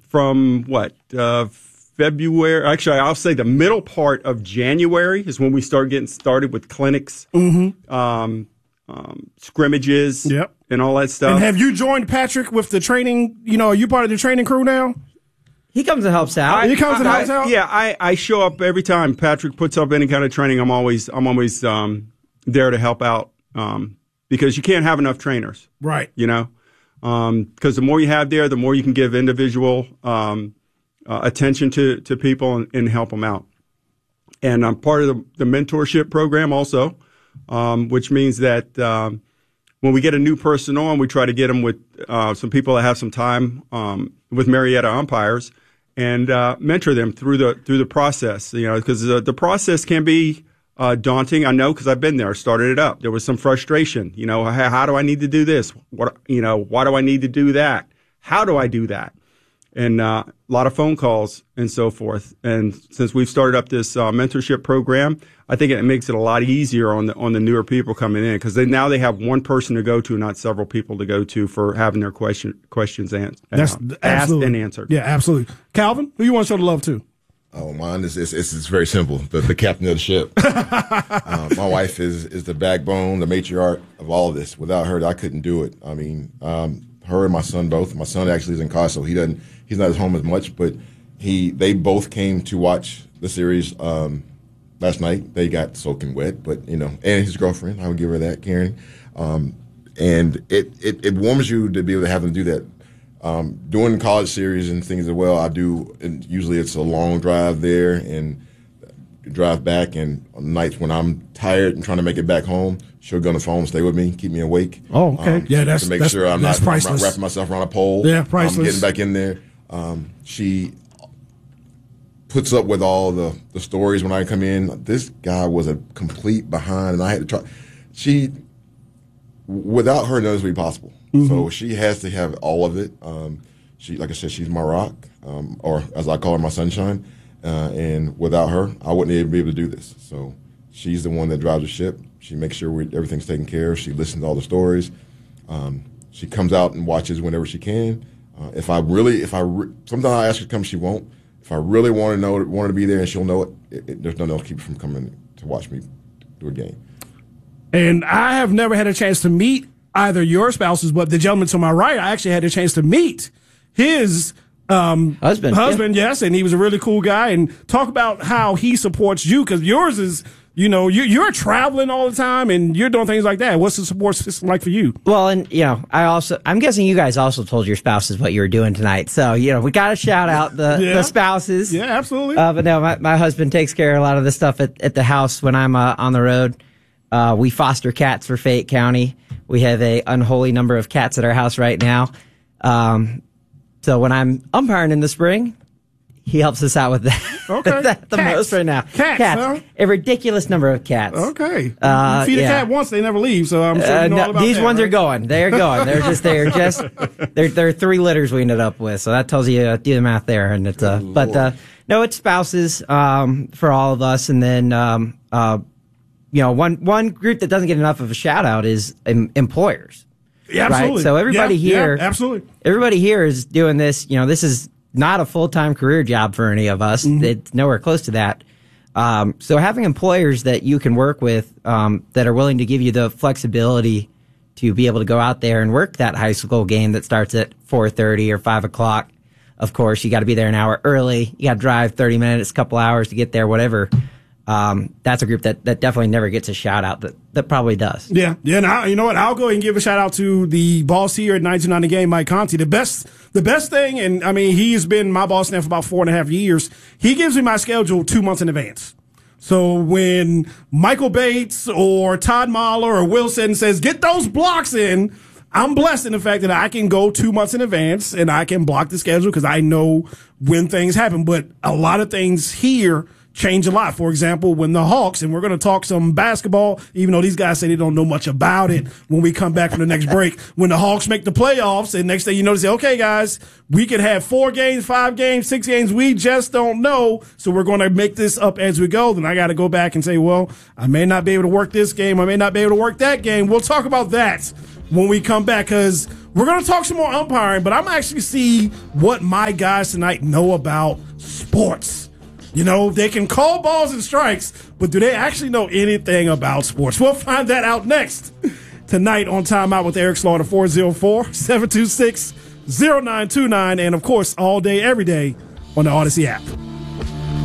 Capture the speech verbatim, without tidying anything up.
from what, uh, February. Actually, I'll say the middle part of January is when we start getting started with clinics, mm-hmm. um, um, scrimmages, yep. and all that stuff. And have you joined Patrick with the training? You know, are you part of the training crew now? He comes and helps out. I, he comes and I, helps out. Yeah, I, I show up every time Patrick puts up any kind of training. I'm always I'm always um, there to help out um, because you can't have enough trainers, right? You know, because um, the more you have there, the more you can give individual um, uh, attention to to people and, and help them out. And I'm part of the, the mentorship program also, um, which means that um, when we get a new person on, we try to get them with uh, some people that have some time um, with Marietta umpires. And uh, mentor them through the through the process, you know, because the, the process can be uh, daunting. I know because I've been there, started it up. There was some frustration, you know. How, how do I need to do this? What you know? Why do I need to do that? How do I do that? And uh, a lot of phone calls and so forth. And since we've started up this uh, mentorship program, I think it makes it a lot easier on the on the newer people coming in because they now they have one person to go to, not several people to go to for having their question questions ans- That's uh, asked absolutely. and answered. Yeah, absolutely. Calvin, who you want to show the love to? Oh, mine is it's, it's, it's very simple. The, the captain of the ship. uh, my wife is is the backbone, the matriarch of all of this. Without her, I couldn't do it. I mean, um, her and my son both. My son actually is in college, so he doesn't. He's not at home as much, but he they both came to watch the series um, last night. They got soaking wet, but you know, and his girlfriend. I would give her that, Karen. Um, and it, it it warms you to be able to have them do that. Um, doing college series and things as well, I do. And usually, it's a long drive there and drive back. And on nights when I'm tired and trying to make it back home, she'll go on the phone, stay with me, keep me awake. Oh, okay. Um, yeah, that's to make that's, sure I'm that's not, priceless. I'm not wrapping myself around a pole. Yeah, priceless. I'm getting back in there. Um, she puts up with all the, the stories when I come in. This guy was a complete behind, and I had to try. She, without her, none of this would be possible. Mm-hmm. So she has to have all of it. Um, she, like I said, she's my rock, um, or as I call her, my sunshine. Uh, and without her, I wouldn't even be able to do this. So she's the one that drives the ship. She makes sure we, everything's taken care of. She listens to all the stories. Um, she comes out and watches whenever she can. Uh, if I really, if I, re- sometimes I ask her to come, she won't. If I really want to know, want her to be there and she'll know it, it, it there's nothing else to keep her from coming to watch me do a game. And I have never had a chance to meet either your spouses, but the gentleman to my right, I actually had a chance to meet his um, husband. Husband, yeah. yes, and he was a really cool guy. And talk about how he supports you, because yours is, you know, you, you're traveling all the time and you're doing things like that. What's the support system like for you? Well, and, you know, I also, I'm guessing you guys also told your spouses what you were doing tonight. So, you know, we got to shout out the, yeah. the spouses. Yeah, absolutely. Uh, but no, my, my husband takes care of a lot of the stuff at, at the house when I'm uh, on the road. Uh, we foster cats for Fayette County. We have a unholy number of cats at our house right now. Um, so when I'm umpiring in the spring, he helps us out with that. Okay. that the Cats. most right now. Cats, cats. huh? A ridiculous number of cats. Okay. Uh, you feed yeah. a cat once, they never leave, so I'm sure Uh, you know no, all about these that, ones right? are going. They're going. They're just, they're just, they're, they're three litters we ended up with. So that tells you, uh, do the math there. And it's, uh, but, uh, no, it's spouses, um, for all of us. And then, um, uh, you know, one, one group that doesn't get enough of a shout out is em- employers. Yeah, absolutely. Right? So everybody yeah, here, yeah, absolutely. Everybody here is doing this. You know, this is not a full-time career job for any of us. Mm-hmm. It's nowhere close to that. Um, so having employers that you can work with, um, that are willing to give you the flexibility to be able to go out there and work that high school game that starts at four thirty or five o'clock. Of course, you got to be there an hour early. You got to drive thirty minutes, a couple hours to get there, whatever. Um, that's a group that, that definitely never gets a shout out that, that probably does. Yeah. Yeah. Now, you know what? I'll go ahead and give a shout out to the boss here at nine two nine The Game, Mike Conti. The best, the best thing, and I mean, he's been my boss now for about four and a half years. He gives me my schedule two months in advance. So when Michael Bates or Todd Mahler or Wilson says, get those blocks in, I'm blessed in the fact that I can go two months in advance and I can block the schedule because I know when things happen. But a lot of things here change a lot. For example, when the Hawks, and we're going to talk some basketball, even though these guys say they don't know much about it when we come back from the next break, when the Hawks make the playoffs and next thing you know, they say, okay, guys, we could have four games, five games, six games. We just don't know. So we're going to make this up as we go. Then I got to go back and say, well, I may not be able to work this game. I may not be able to work that game. We'll talk about that when we come back, because we're going to talk some more umpiring, but I'm actually see what my guys tonight know about sports. You know, they can call balls and strikes, but do they actually know anything about sports? We'll find that out next tonight on Time Out with Eric Slaughter, four oh four, seven two six, oh nine two nine, and, of course, all day, every day on the Odyssey app.